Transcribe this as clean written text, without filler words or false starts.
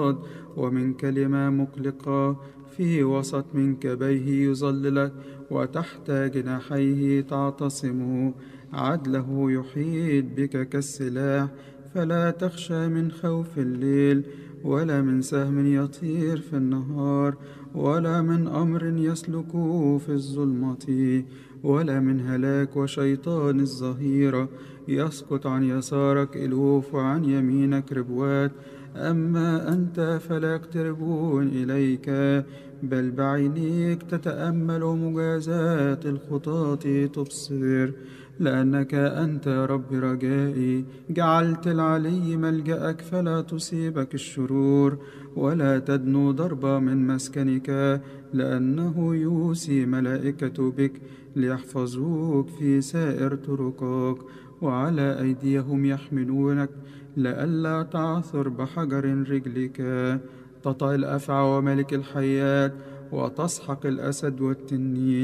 ومن كلمة مقلقة في وسط منكبيه يظللك، وتحت جناحيه تعتصم. عدله يحيط بك كالسلاح، فلا تخشى من خوف الليل، ولا من سهم يطير في النهار، ولا من أمر يسلك في الظلمة، ولا من هلاك وشيطان الظهيرة. يسقط عن يسارك ألوف وعن يمينك ربوات، أما أنت فلا يقتربون إليك، بل بعينيك تتأمل مجازات الخطاة تبصر. لأنك أنت رب رجائي، جعلت العلي ملجأك، فلا تصيبك الشرور، ولا تدنو ضربة من مسكنك، لأنه يوصي ملائكة بك ليحفظوك في سائر طرقك، وعلى أيديهم يحملونك لئلا تعثر بحجر رجلك. تطأ الأفعى وملك الحيات، وتسحق الأسد والتنين.